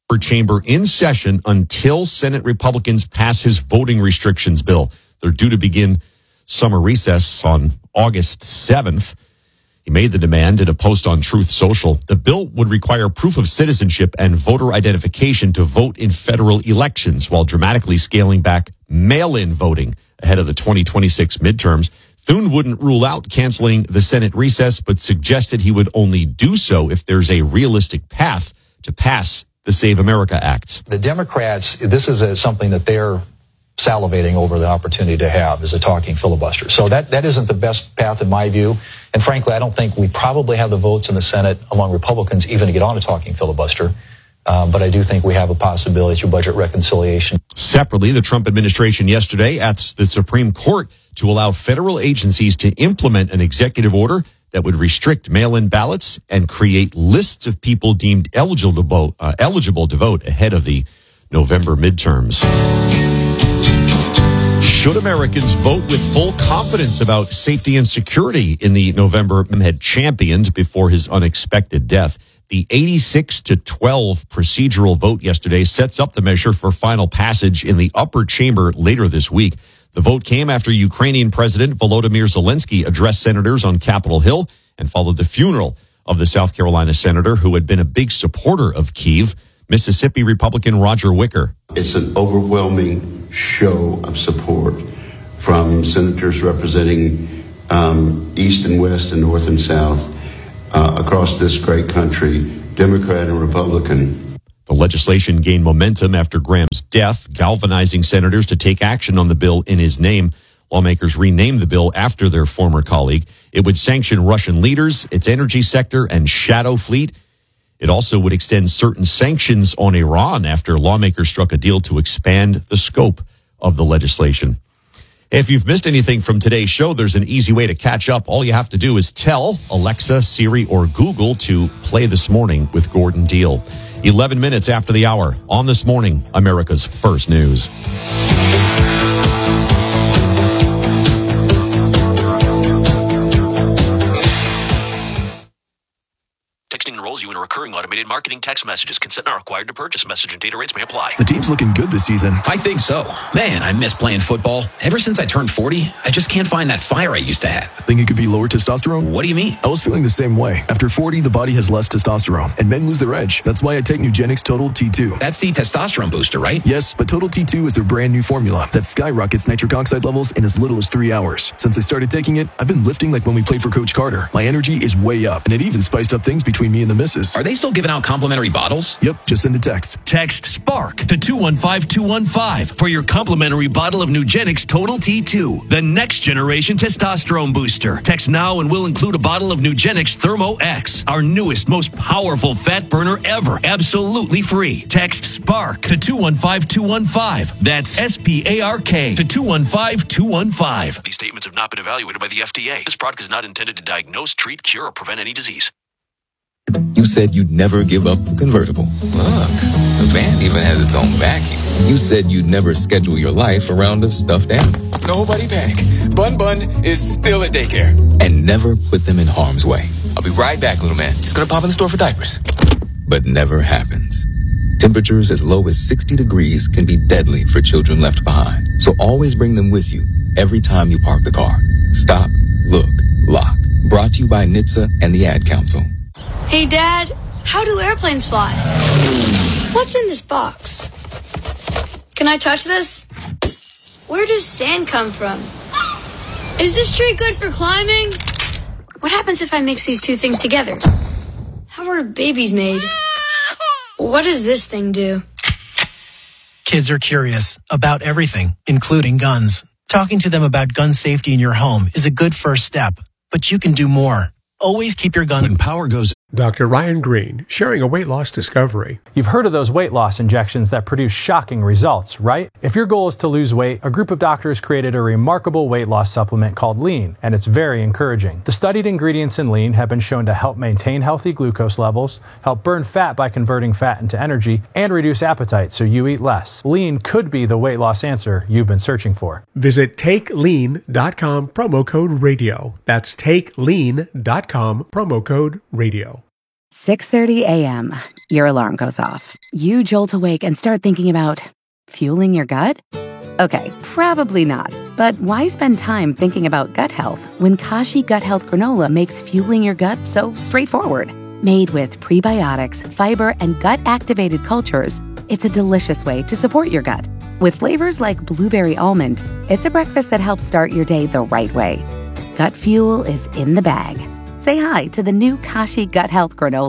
chamber in session until Senate Republicans pass his voting restrictions bill. They're due to begin summer recess on August 7th. He made the demand in a post on Truth Social. The bill would require proof of citizenship and voter identification to vote in federal elections while dramatically scaling back mail-in voting ahead of the 2026 midterms. Thune wouldn't rule out canceling the Senate recess, but suggested he would only do so if there's a realistic path to pass the Save America Act. The Democrats, this is something that they're salivating over the opportunity to have, is a talking filibuster. So that isn't the best path in my view. And frankly, I don't think we probably have the votes in the Senate among Republicans even to get on a talking filibuster. But I do think we have a possibility through budget reconciliation. Separately, the Trump administration yesterday asked the Supreme Court to allow federal agencies to implement an executive order that would restrict mail-in ballots and create lists of people deemed eligible to vote ahead of the November midterms. Should Americans vote with full confidence about safety and security in the November had championed before his unexpected death? The 86-12 procedural vote yesterday sets up the measure for final passage in the upper chamber later this week. The vote came after Ukrainian President Volodymyr Zelensky addressed senators on Capitol Hill and followed the funeral of the South Carolina senator who had been a big supporter of Kyiv, Mississippi Republican Roger Wicker. It's an overwhelming show of support from senators representing East and West and North and South across this great country, Democrat and Republican. The legislation gained momentum after Graham's death, galvanizing senators to take action on the bill in his name. Lawmakers renamed the bill after their former colleague. It would sanction Russian leaders, its energy sector, and shadow fleet. It also would extend certain sanctions on Iran after lawmakers struck a deal to expand the scope of the legislation. If you've missed anything from today's show, there's an easy way to catch up. All you have to do is tell Alexa, Siri, or Google to play This Morning with Gordon Deal. 11 minutes after the hour on This Morning, America's First News. Texting enrolls you in a recurring automated marketing text messages. Consent not required to purchase. Message and data rates may apply. The team's looking good this season. I think so. Man, I miss playing football. Ever since I turned 40, I just can't find that fire I used to have. Think it could be lower testosterone? What do you mean? I was feeling the same way. After 40, the body has less testosterone, and men lose their edge. That's why I take Nugenix Total T2. That's the testosterone booster, right? Yes, but Total T2 is their brand new formula that skyrockets nitric oxide levels in as little as 3 hours. Since I started taking it, I've been lifting like when we played for Coach Carter. My energy is way up, and it even spiced up things between me and the missus. Are they still giving out complimentary bottles? Yep, just send a text. Text SPARK to 215215 for your complimentary bottle of Nugenix Total T2, the next generation testosterone booster. Text now and we'll include a bottle of Nugenix Thermo X, our newest, most powerful fat burner ever, absolutely free. Text SPARK to 215215. That's SPARK to 215215. These statements have not been evaluated by the FDA. This product is not intended to diagnose, treat, cure, or prevent any disease. You said you'd never give up the convertible. Look, the van even has its own vacuum. You said you'd never schedule your life around a stuffed animal. Nobody panic. Bun Bun is still at daycare. And never put them in harm's way. I'll be right back, little man. Just gonna pop in the store for diapers. But never happens. Temperatures as low as 60 degrees can be deadly for children left behind. So always bring them with you every time you park the car. Stop, look, lock. Brought to you by NHTSA and the Ad Council. Hey, Dad, how do airplanes fly? What's in this box? Can I touch this? Where does sand come from? Is this tree good for climbing? What happens if I mix these two things together? How are babies made? What does this thing do? Kids are curious about everything, including guns. Talking to them about gun safety in your home is a good first step, but you can do more. Always keep your gun. When power goes. Dr. Ryan Green, sharing a weight loss discovery. You've heard of those weight loss injections that produce shocking results, right? If your goal is to lose weight, a group of doctors created a remarkable weight loss supplement called Lean, and it's very encouraging. The studied ingredients in Lean have been shown to help maintain healthy glucose levels, help burn fat by converting fat into energy, and reduce appetite so you eat less. Lean could be the weight loss answer you've been searching for. Visit TakeLean.com, promo code radio. That's TakeLean.com, promo code radio. 6:30 a.m. Your alarm goes off. You jolt awake and start thinking about fueling your gut? Okay, probably not. But why spend time thinking about gut health when Kashi Gut Health Granola makes fueling your gut so straightforward? Made with prebiotics, fiber, and gut-activated cultures, it's a delicious way to support your gut. With flavors like blueberry almond, it's a breakfast that helps start your day the right way. Gut fuel is in the bag. Say hi to the new Kashi Gut Health Granola.